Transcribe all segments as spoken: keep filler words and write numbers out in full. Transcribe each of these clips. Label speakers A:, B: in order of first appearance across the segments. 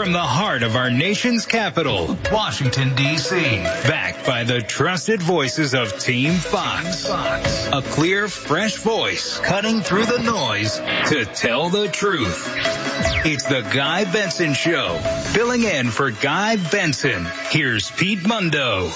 A: from the heart of our nation's capital, Washington, D C Backed by the trusted voices of Team Fox. Fox. A clear, fresh voice cutting through the noise to tell the truth. It's the Guy Benson Show. Filling in for Guy Benson, here's Pete Mundo.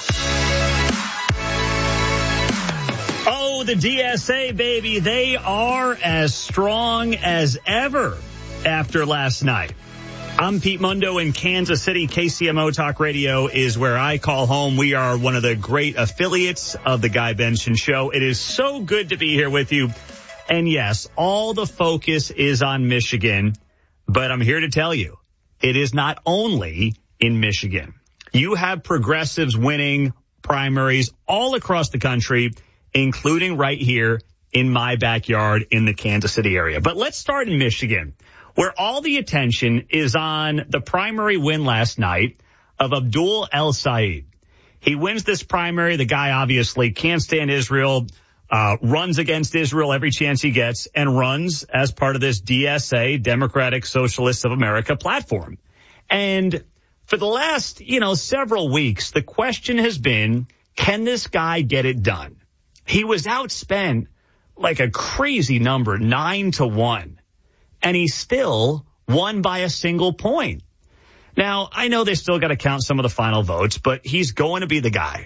B: Oh, the D S A, baby. They are as strong as ever after last night. I'm Pete Mundo in Kansas City. K C M O Talk Radio is where I call home. We are one of the great affiliates of the Guy Benson Show. It is so good to be here with you. And yes, all the focus is on Michigan, but I'm here to tell you, it is not only in Michigan. You have progressives winning primaries all across the country, including right here in my backyard in the Kansas City area. But let's start in Michigan, where all the attention is on the primary win last night of Abdul El-Sayed. He wins this primary. The guy obviously can't stand Israel, uh, runs against Israel every chance he gets, and runs as part of this D S A, Democratic Socialists of America platform. And for the last, you know, several weeks, the question has been, can this guy get it done? He was outspent like a crazy number, nine to one. And he still won by a single point. Now, I know they still got to count some of the final votes, but he's going to be the guy.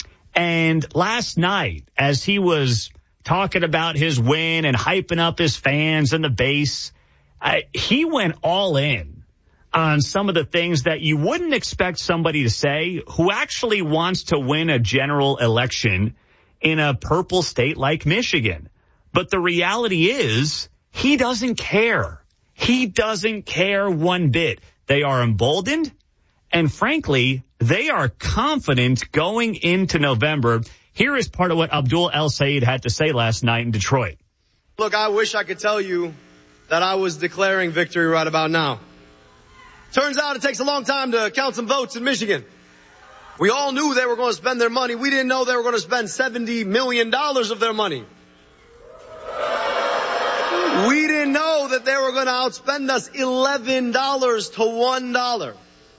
B: And last night, as he was talking about his win and hyping up his fans and the base, I, he went all in on some of the things that you wouldn't expect somebody to say who actually wants to win a general election in a purple state like Michigan. But the reality is, he doesn't care. He doesn't care one bit. They are emboldened, and frankly, they are confident going into November. Here is part of what Abdul El-Sayed had to say last night in Detroit.
C: Look, I wish I could tell you that I was declaring victory right about now. Turns out it takes a long time to count some votes in Michigan. We all knew they were going to spend their money. We didn't know they were going to spend seventy million dollars of their money. We didn't know that they were going to outspend us eleven dollars to one dollar.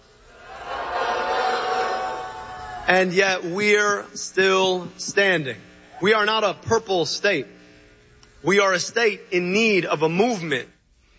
C: And yet we're still standing. We are not a purple state. We are a state in need of a movement.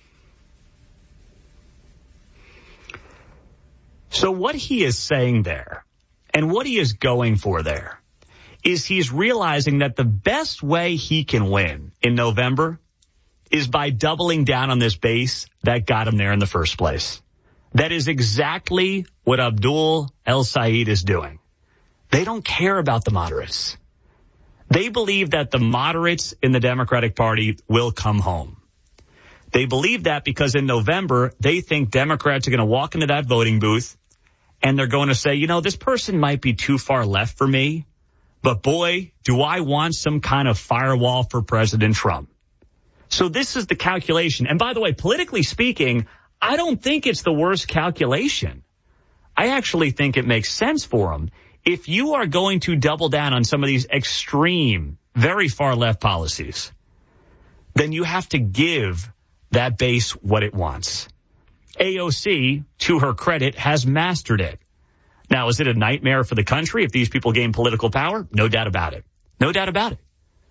B: So what he is saying there, and what he is going for there, is he's realizing that the best way he can win in November is by doubling down on this base that got him there in the first place. That is exactly what Abdul El-Sayed is doing. They don't care about the moderates. They believe that the moderates in the Democratic Party will come home. They believe that because in November, they think Democrats are going to walk into that voting booth and they're going to say, you know, this person might be too far left for me, but boy, do I want some kind of firewall for President Trump. So this is the calculation. And by the way, politically speaking, I don't think it's the worst calculation. I actually think it makes sense for them. If you are going to double down on some of these extreme, very far left policies, then you have to give that base what it wants. A O C, to her credit, has mastered it. Now, is it a nightmare for the country if these people gain political power? No doubt about it. No doubt about it.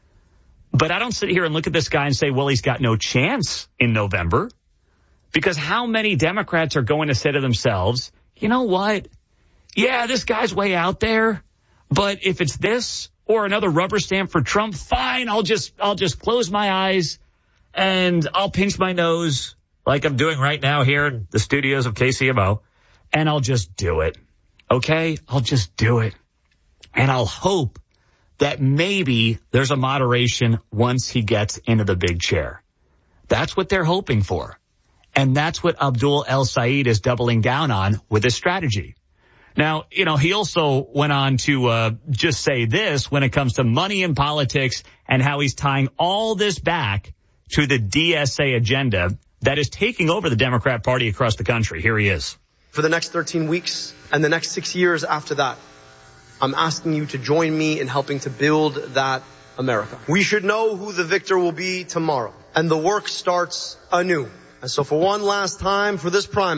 B: But I don't sit here and look at this guy and say, well, he's got no chance in November. Because how many Democrats are going to say to themselves, you know what? Yeah, this guy's way out there. But if it's this or another rubber stamp for Trump, fine, I'll just I'll just close my eyes and I'll pinch my nose like I'm doing right now here in the studios of K C M O. And I'll just do it. Okay? I'll just do it. And I'll hope that maybe there's a moderation once he gets into the big chair. That's what they're hoping for. And that's what Abdul El-Sayed is doubling down on with his strategy. Now, you know, he also went on to uh, just say this when it comes to money in politics and how he's tying all this back to the D S A agenda that is taking over the Democrat Party across the country. Here he is.
C: For the next thirteen weeks and the next six years after that, I'm asking you to join me in helping to build that America. We should know who the victor will be tomorrow, and the work starts anew. And so for one last time for this primary,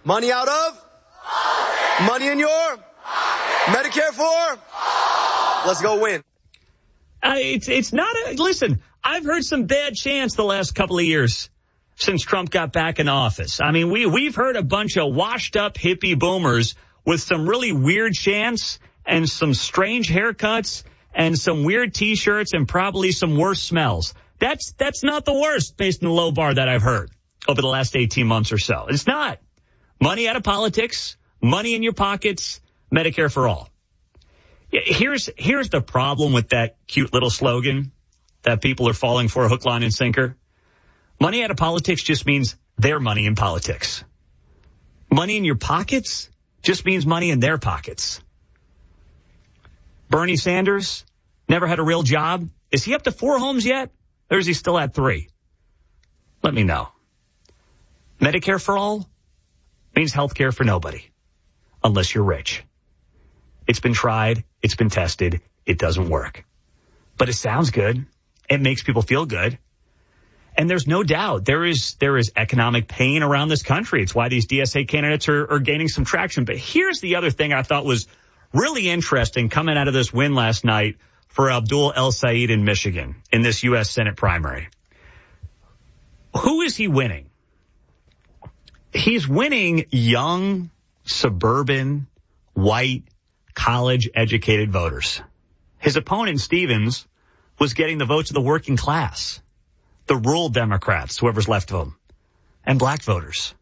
C: Money out of? Money in your? Medicare for? Let's go win.
B: Uh, it's it's not a, listen, I've heard some bad chants the last couple of years since Trump got back in office. I mean, we, we've heard a bunch of washed up hippie boomers with some really weird chants and some strange haircuts and some weird T-shirts and probably some worse smells. That's, that's not the worst based on the low bar that I've heard over the last eighteen months or so. It's not. Money out of politics, money in your pockets, Medicare for all. Here's here's the problem with that cute little slogan that people are falling for, hook, line, and sinker. Money out of politics just means their money in politics. Money in your pockets just means money in their pockets. Bernie Sanders never had a real job. Is he up to four homes yet? Or is he still at three? Let me know. Medicare for all means health care for nobody, unless you're rich. It's been tried. It's been tested. It doesn't work. But it sounds good. It makes people feel good. And there's no doubt there is there is economic pain around this country. It's why these D S A candidates are, are gaining some traction. But here's the other thing I thought was really interesting coming out of this win last night for Abdul El-Sayed in Michigan in this U S Senate primary. Who is he winning? He's winning young, suburban, white, college-educated voters. His opponent, Stevens, was getting the votes of the working class, the rural Democrats, whoever's left of them, and black voters.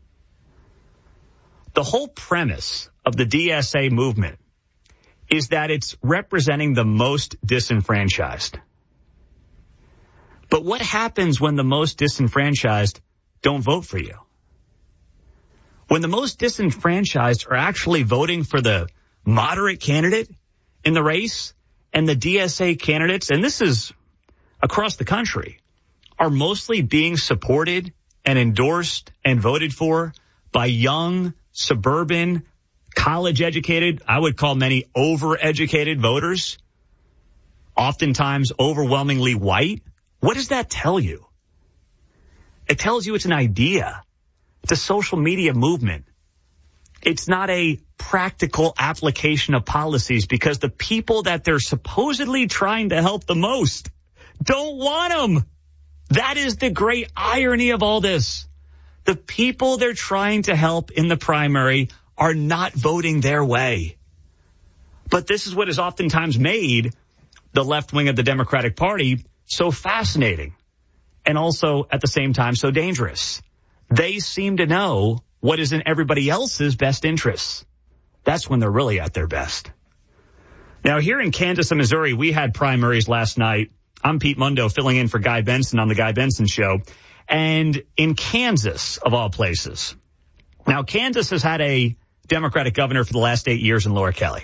B: The whole premise of the D S A movement is that it's representing the most disenfranchised. But what happens when the most disenfranchised don't vote for you? When the most disenfranchised are actually voting for the moderate candidate in the race, and the D S A candidates, and this is across the country, are mostly being supported and endorsed and voted for by young, suburban, college-educated, I would call many over-educated voters, oftentimes overwhelmingly white. What does that tell you? It tells you it's an idea. It's a social media movement. It's not a practical application of policies because the people that they're supposedly trying to help the most don't want them. That is the great irony of all this. The people they're trying to help in the primary are not voting their way. But this is what has oftentimes made the left wing of the Democratic Party so fascinating and also at the same time so dangerous. They seem to know what is in everybody else's best interests. That's when they're really at their best. Now, here in Kansas and Missouri, we had primaries last night. I'm Pete Mundo filling in for Guy Benson on the Guy Benson Show. And in Kansas, of all places. Now, Kansas has had a Democratic governor for the last eight years in Laura Kelly.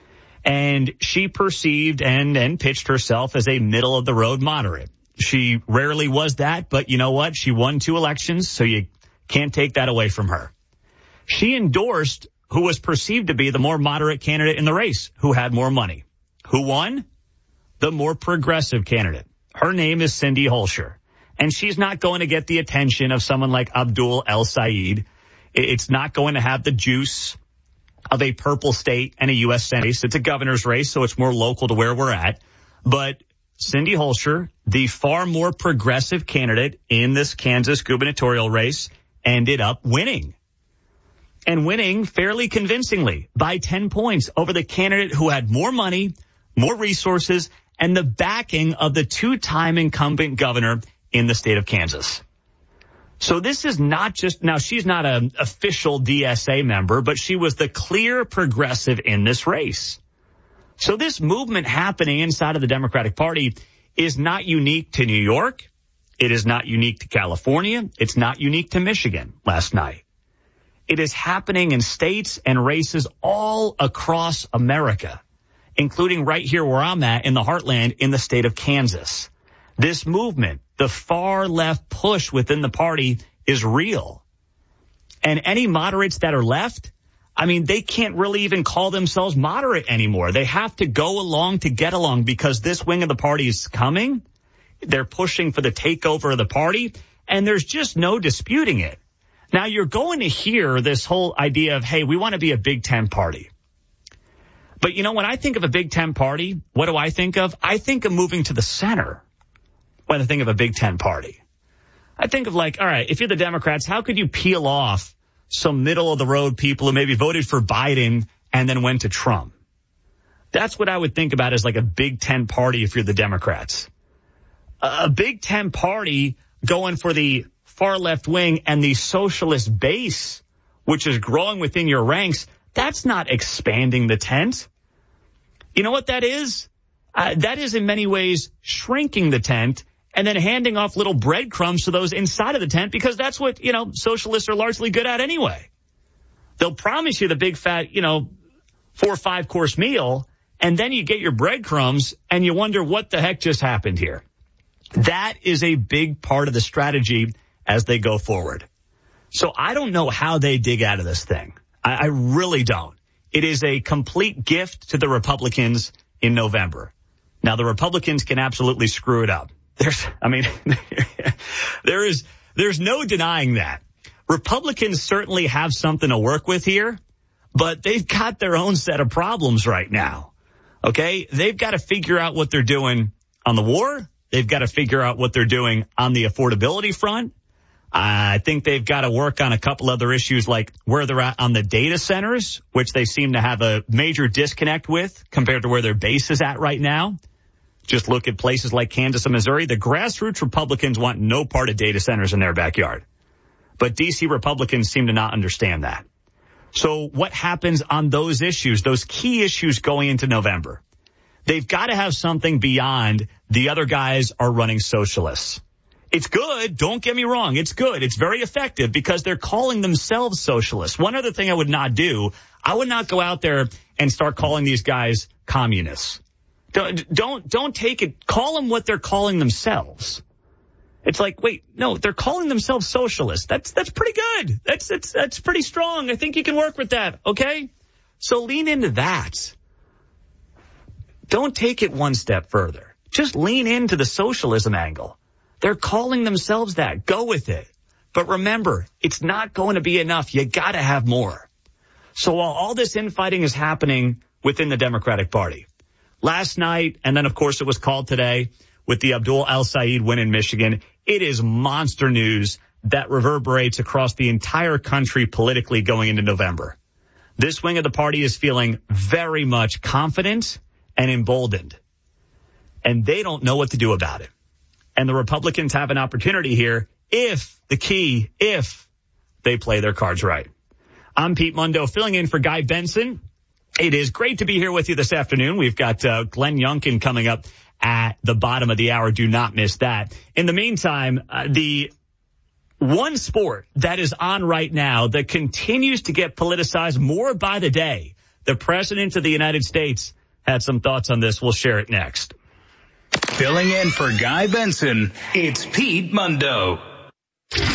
B: And she perceived and, and pitched herself as a middle-of-the-road moderate. She rarely was that, but you know what? She won two elections, so you can't take that away from her. She endorsed who was perceived to be the more moderate candidate in the race, who had more money. Who won? The more progressive candidate. Her name is Cindy Holscher. And she's not going to get the attention of someone like Abdul El-Sayed. It's not going to have the juice of a purple state and a U S Senate race. It's a governor's race, so it's more local to where we're at. But Cindy Holscher, the far more progressive candidate in this Kansas gubernatorial race, ended up winning. And winning fairly convincingly by ten points over the candidate who had more money, more resources, and the backing of the two-time incumbent governor in the state of Kansas. So this is not just, now she's not an official D S A member, but she was the clear progressive in this race. So this movement happening inside of the Democratic Party is not unique to New York. It is not unique to California. It's not unique to Michigan last night. It is happening in states and races all across America, including right here where I'm at in the heartland in the state of Kansas. This movement, the far left push within the party, is real. And any moderates that are left, I mean, they can't really even call themselves moderate anymore. They have to go along to get along because this wing of the party is coming. They're pushing for the takeover of the party, and there's just no disputing it. Now, you're going to hear this whole idea of, hey, we want to be a Big Ten party. But, you know, when I think of a Big Ten party, what do I think of? I think of moving to the center when I think of a Big Ten party. I think of like, all right, if you're the Democrats, how could you peel off some middle-of-the-road people who maybe voted for Biden and then went to Trump? That's what I would think about as like a Big Ten party if you're the Democrats. A Big Ten party going for the far left wing and the socialist base, which is growing within your ranks, that's not expanding the tent. You know what that is? Uh, that is in many ways shrinking the tent and then handing off little breadcrumbs to those inside of the tent, because that's what, you know, socialists are largely good at anyway. They'll promise you the big fat, you know, four or five course meal, and then you get your breadcrumbs and you wonder what the heck just happened here. That is a big part of the strategy as they go forward. So I don't know how they dig out of this thing. I, I really don't. It is a complete gift to the Republicans in November. Now, the Republicans can absolutely screw it up. There's, I mean, there is, there's no denying that. Republicans certainly have something to work with here, but they've got their own set of problems right now. Okay? They've got to figure out what they're doing on the war. They've got to figure out what they're doing on the affordability front. I think they've got to work on a couple other issues like where they're at on the data centers, which they seem to have a major disconnect with compared to where their base is at right now. Just look at places like Kansas and Missouri. The grassroots Republicans want no part of data centers in their backyard. But D C Republicans seem to not understand that. So what happens on those issues, those key issues going into November? They've got to have something beyond the other guys are running socialists. It's good. Don't get me wrong. It's good. It's very effective because they're calling themselves socialists. One other thing I would not do, I would not go out there and start calling these guys communists. Don't, don't, don't take it. Call them what they're calling themselves. It's like, wait, no, they're calling themselves socialists. That's, that's pretty good. That's, that's, that's pretty strong. I think you can work with that. Okay. So lean into that. Don't take it one step further. Just lean into the socialism angle. They're calling themselves that. Go with it. But remember, it's not going to be enough. You got to have more. So while all this infighting is happening within the Democratic Party, last night, and then, of course, it was called today with the Abdul El-Sayed win in Michigan, it is monster news that reverberates across the entire country politically going into November. This wing of the party is feeling very much confident and emboldened, and they don't know what to do about it. And the Republicans have an opportunity here if the key, if they play their cards right. I'm Pete Mundo filling in for Guy Benson. It is great to be here with you this afternoon. We've got uh, Glenn Youngkin coming up at the bottom of the hour. Do not miss that. In the meantime, uh, the one sport that is on right now that continues to get politicized more by the day, the President of the United States had some thoughts on this. We'll share it next.
A: Filling in for Guy Benson, it's Pete Mundo.